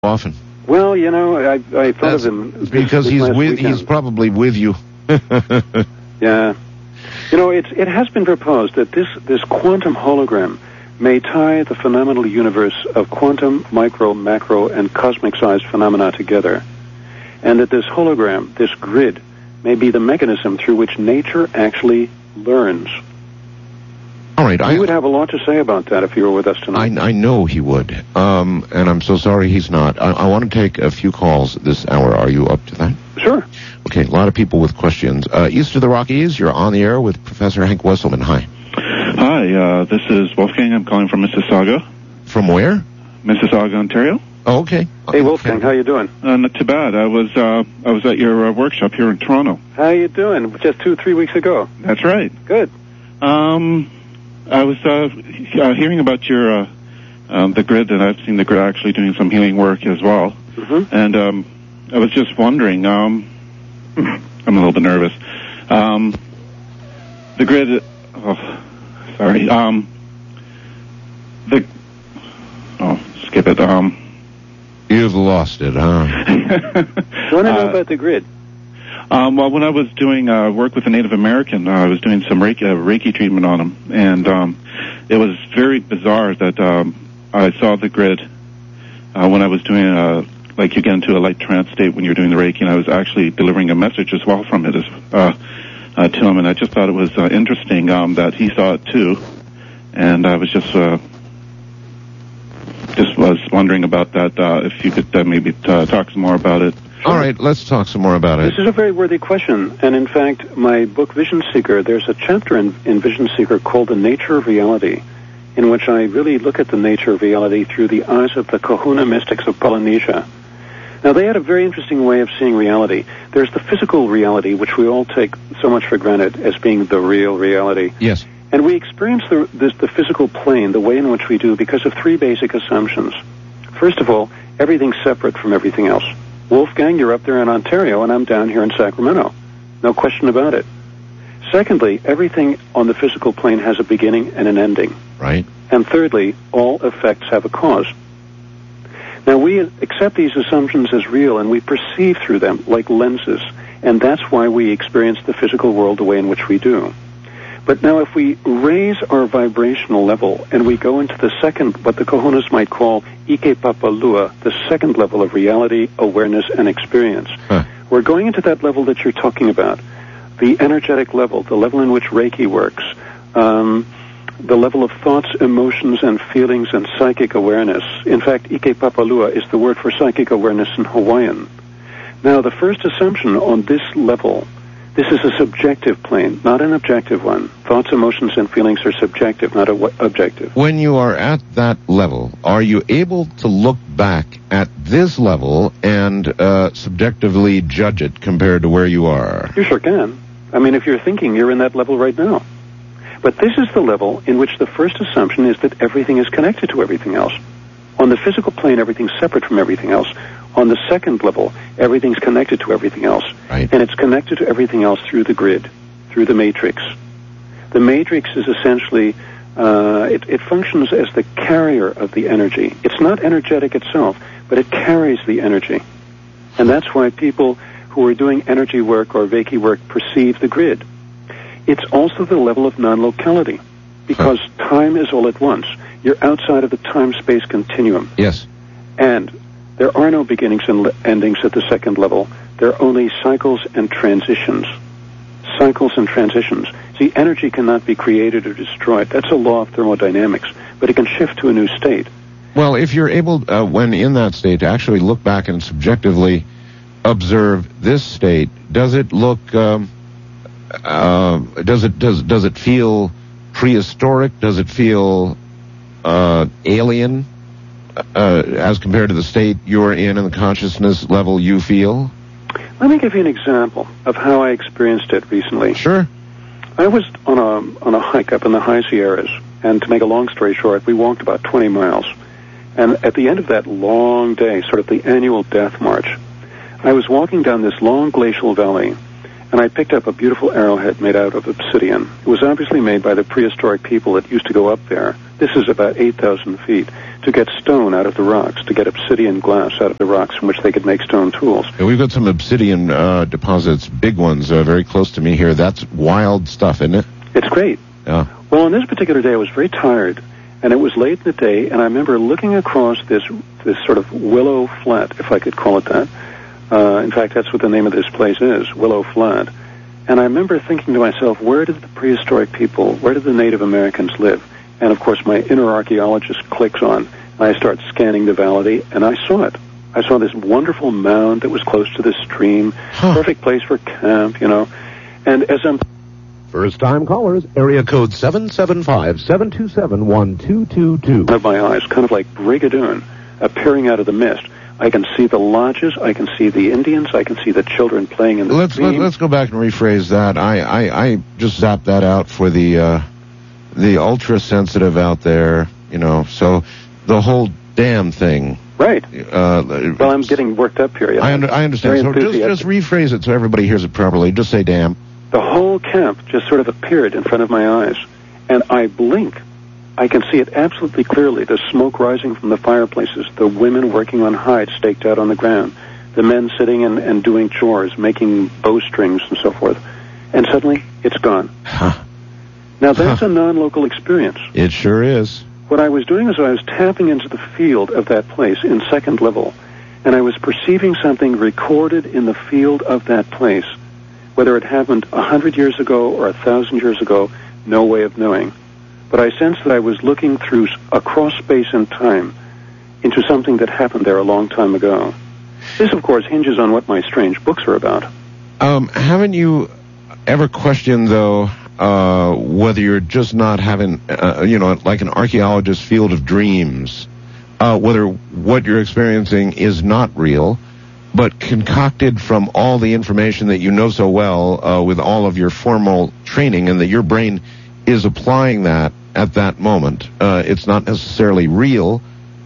often? Well, I thought of him because he's probably with you. Yeah. It has been proposed that this quantum hologram may tie the phenomenal universe of quantum, micro, macro, and cosmic-sized phenomena together, and that this hologram, this grid, may be the mechanism through which nature actually learns. All right. He would have a lot to say about that if he were with us tonight. I know he would, and I'm so sorry he's not. I want to take a few calls this hour. Are you up to that? Sure. Okay, a lot of people with questions. East of the Rockies, you're on the air with Professor Hank Wesselman. Hi. Hi, this is Wolfgang. I'm calling from Mississauga. From where? Mississauga, Ontario. Oh, okay. Hey, Wolfgang, how you doing? Not too bad. I was at your workshop here in Toronto. How you doing? Just 2-3 weeks ago. That's right. Good. I was hearing about your the grid, and I've seen the grid actually doing some healing work as well. Mm-hmm. And I was just wondering. I'm a little bit nervous. The grid. Oh, sorry. Skip it. You've lost it, huh? You want to know about the grid? Well, when I was doing work with a Native American, I was doing some Reiki treatment on him, and it was very bizarre that I saw the grid when I was doing like you get into a light trance state when you're doing the Reiki, and I was actually delivering a message as well from it to him, and I just thought it was interesting that he saw it too, and I was just was wondering about that, if you could maybe talk some more about it. All right, let's talk some more about it. This is a very worthy question, and in fact, my book Vision Seeker, there's a chapter in Vision Seeker called The Nature of Reality, in which I really look at the nature of reality through the eyes of the Kahuna mystics of Polynesia. Now, they had a very interesting way of seeing reality. There's the physical reality, which we all take so much for granted as being the real reality. Yes. And we experience the physical plane the way in which we do because of three basic assumptions. First of all, everything's separate from everything else. Wolfgang, you're up there in Ontario, and I'm down here in Sacramento. No question about it. Secondly, everything on the physical plane has a beginning and an ending. Right. And thirdly, all effects have a cause. Now, we accept these assumptions as real, and we perceive through them like lenses, and that's why we experience the physical world the way in which we do. But now if we raise our vibrational level and we go into the second, what the Kahunas might call Ikepapalua, the second level of reality, awareness, and experience, we're going into that level that you're talking about, the energetic level, the level in which Reiki works, the level of thoughts, emotions, and feelings and psychic awareness. In fact, Ikepapalua is the word for psychic awareness in Hawaiian. Now, the first assumption on this level, this is a subjective plane, not an objective one. Thoughts, emotions, and feelings are subjective, not objective. When you are at that level, are you able to look back at this level and subjectively judge it compared to where you are? You sure can. I mean, if you're thinking, you're in that level right now. But this is the level in which the first assumption is that everything is connected to everything else. On the physical plane, everything's separate from everything else. On the second level, everything's connected to everything else. Right. And it's connected to everything else through the grid, through the matrix. The matrix is essentially, it functions as the carrier of the energy. It's not energetic itself, but it carries the energy. And that's why people who are doing energy work or Reiki work perceive the grid. It's also the level of non-locality, because time is all at once. You're outside of the time-space continuum. Yes. And there are no beginnings and endings at the second level. There are only cycles and transitions. Cycles and transitions. See, energy cannot be created or destroyed. That's a law of thermodynamics, but it can shift to a new state. Well, if you're able, when in that state, to actually look back and subjectively observe this state, does it look, does it feel prehistoric? Does it feel alien as compared to the state you're in and the consciousness level you feel? Let me give you an example of how I experienced it recently. Sure. I was on a hike up in the high Sierras, and to make a long story short, we walked about 20 miles. And at the end of that long day, sort of the annual death march, I was walking down this long glacial valley, and I picked up a beautiful arrowhead made out of obsidian. It was obviously made by the prehistoric people that used to go up there. This is about 8,000 feet, to get stone out of the rocks, to get obsidian glass out of the rocks from which they could make stone tools. Yeah, we've got some obsidian deposits, big ones, very close to me here. That's wild stuff, isn't it? It's great. Yeah. Well, on this particular day, I was very tired, and it was late in the day, and I remember looking across this sort of willow flat, if I could call it that. In fact, that's what the name of this place is, Willow Flat. And I remember thinking to myself, where did the prehistoric people, where did the Native Americans live? And, of course, my inner archaeologist clicks on, and I start scanning the valley, and I saw it. I saw this wonderful mound that was close to the stream, perfect place for camp, you know. And as I'm... First-time callers, area code 775-727-1222. ...of my eyes, kind of like Brigadoon appearing out of the mist. I can see the lodges, I can see the Indians, I can see the children playing in the stream. Let's go back and rephrase that. I just zapped that out for the ultra-sensitive out there, you know, so the whole damn thing. Right. Well, I'm getting worked up here. I understand. So just rephrase it so everybody hears it properly. Just say damn. The whole camp just sort of appeared in front of my eyes, and I blink. I can see it absolutely clearly, the smoke rising from the fireplaces, the women working on hides staked out on the ground, the men sitting and doing chores, making bowstrings and so forth. And suddenly, it's gone. Huh. Now, that's a non-local experience. It sure is. What I was doing is I was tapping into the field of that place in second level, and I was perceiving something recorded in the field of that place. Whether it happened 100 years ago or 1,000 years ago, no way of knowing. But I sensed that I was looking through across space and time into something that happened there a long time ago. This, of course, hinges on what my strange books are about. Haven't you ever questioned, though, whether you're just not having, like an archaeologist's field of dreams, whether what you're experiencing is not real, but concocted from all the information that you know so well with all of your formal training, and that your brain is applying that at that moment. It's not necessarily real,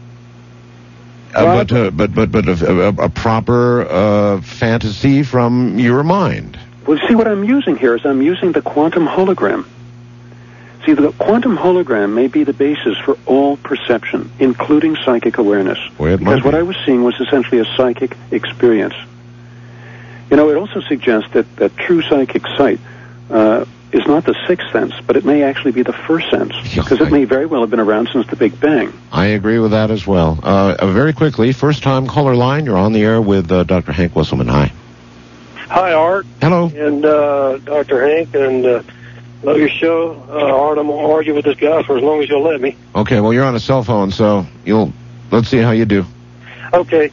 but a proper fantasy from your mind. Well, see, what I'm using here is I'm using the quantum hologram. See, the quantum hologram may be the basis for all perception, including psychic awareness. Because what I was seeing was essentially a psychic experience. You know, it also suggests that true psychic sight is not the sixth sense, but it may actually be the first sense, because it may very well have been around since the Big Bang. I agree with that as well. Very quickly, first-time caller line, you're on the air with Dr. Hank Wisselman. Hi. Hi, Art. Hello. And Dr. Hank, and love your show. Art, I'm going to argue with this guy for as long as you'll let me. Okay, well, you're on a cell phone, so let's see how you do. Okay.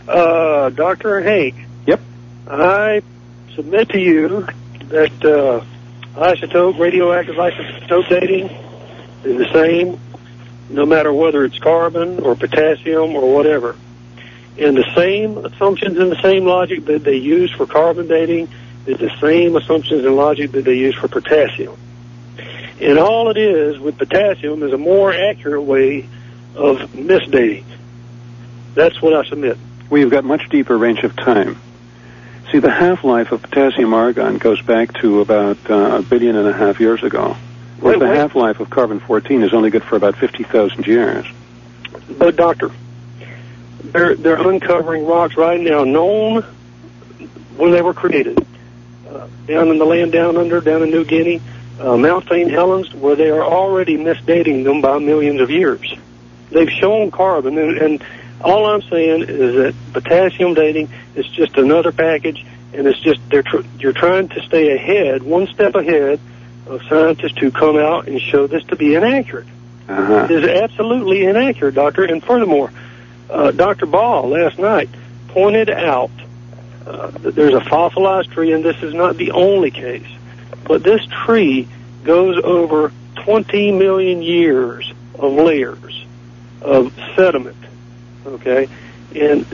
Dr. Hank. Yep. I submit to you that radioactive isotope dating is the same, no matter whether it's carbon or potassium or whatever. And the same assumptions and the same logic that they use for carbon dating is the same assumptions and logic that they use for potassium. And all it is with potassium is a more accurate way of misdating. That's what I submit. We've got much deeper range of time. See, the half-life of potassium argon goes back to about 1.5 billion years ago. Whereas the half-life of carbon-14 is only good for about 50,000 years. But, Doctor, they're uncovering rocks right now known when they were created. Down in the land down under, down in New Guinea, Mount St. Helens, where they are already misdating them by millions of years. They've shown carbon, and all I'm saying is that potassium dating is just another package, and it's just you're trying to stay ahead, one step ahead of scientists who come out and show this to be inaccurate. Uh-huh. It is absolutely inaccurate, Doctor. And furthermore, Dr. Ball last night pointed out that there's a fossilized tree, and this is not the only case, but this tree goes over 20 million years of layers of sediment. Okay, and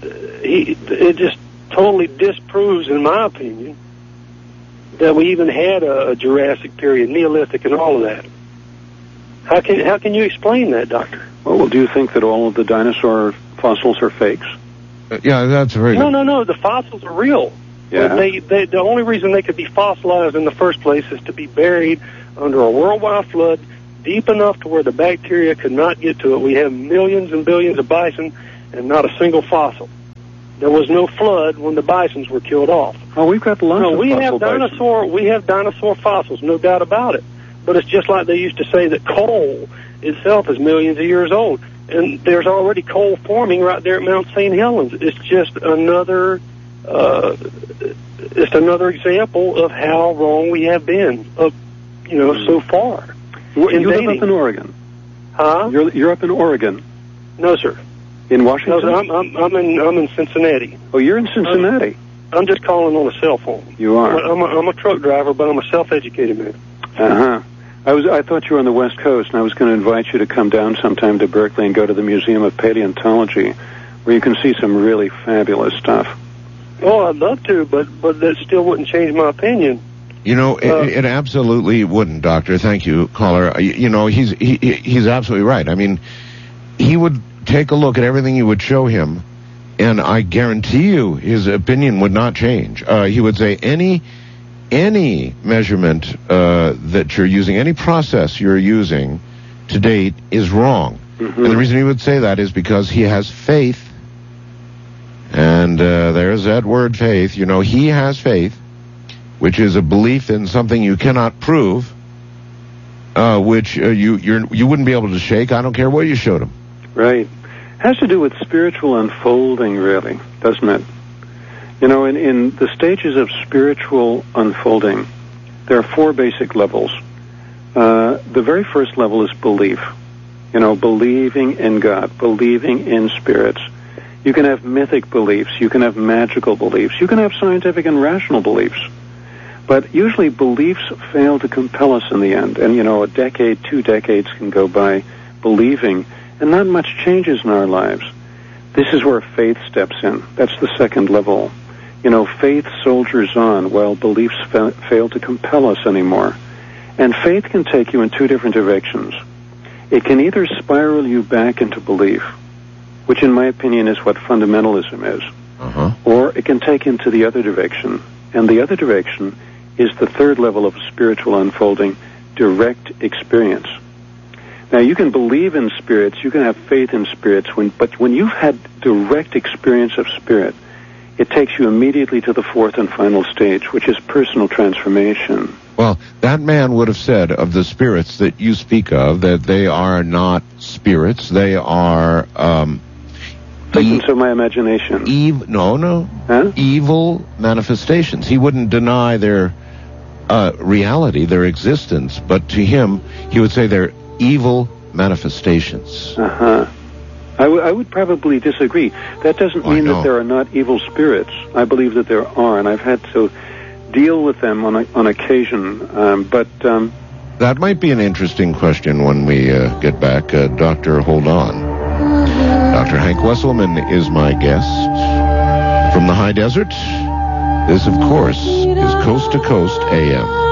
it just totally disproves, in my opinion, that we even had a Jurassic period, Neolithic, and all of that. How can you explain that, Doctor? Well, do you think that all of the dinosaur fossils are fakes? Yeah, that's very good. No. The fossils are real. Yeah. But the only reason they could be fossilized in the first place is to be buried under a worldwide flood deep enough to where the bacteria could not get to it. We have millions and billions of bison and not a single fossil. There was no flood when the bisons were killed off. Oh, we've got lots of fossil bison. We have dinosaur fossils, no doubt about it. But it's just like they used to say that coal itself is millions of years old. And there's already coal forming right there at Mount St. Helens. It's just another example of how wrong we have been, so far. You live up in Oregon? Huh? You're up in Oregon? No, sir. In Washington? No, I'm in Cincinnati. Oh, you're in Cincinnati? I'm just calling on a cell phone. You are? I'm a truck driver, but I'm a self-educated man. Uh-huh. I thought you were on the West Coast, and I was going to invite you to come down sometime to Berkeley and go to the Museum of Paleontology, where you can see some really fabulous stuff. Oh, I'd love to, but that still wouldn't change my opinion. It absolutely wouldn't, Doctor. Thank you, caller. He's absolutely right. I mean, he would take a look at everything you would show him, and I guarantee you his opinion would not change. He would say any measurement that you're using, any process you're using to date is wrong. Mm-hmm. And the reason he would say that is because he has faith. And there's that word, faith. He has faith, which is a belief in something you cannot prove, which you wouldn't be able to shake. I don't care what you showed him. Right. Has to do with spiritual unfolding, really, doesn't it? In the stages of spiritual unfolding, there are 4 basic levels. The very first level is belief. Believing in God, believing in spirits. You can have mythic beliefs, you can have magical beliefs, you can have scientific and rational beliefs. But usually beliefs fail to compel us in the end. And, a decade, 2 decades can go by believing, and not much changes in our lives. This is where faith steps in. That's the second level. Faith soldiers on while beliefs fail to compel us anymore. And faith can take you in 2 different directions. It can either spiral you back into belief, which in my opinion is what fundamentalism is, or it can take you into the other direction. And the other direction is the third level of spiritual unfolding, direct experience. Now, you can believe in spirits, you can have faith in spirits, but when you've had direct experience of spirit, it takes you immediately to the 4th and final stage, which is personal transformation. Well, that man would have said of the spirits that you speak of that they are not spirits, they are figments of my imagination. Evil manifestations. He wouldn't deny their reality, their existence, but to him, he would say they're evil manifestations. I would probably disagree. That doesn't mean that there are not evil spirits. I believe that there are, and I've had to deal with them on occasion. That might be an interesting question when we get back. Doctor, hold on. Dr. Hank Wesselman is my guest from the high desert. This, of course, is Coast to Coast AM.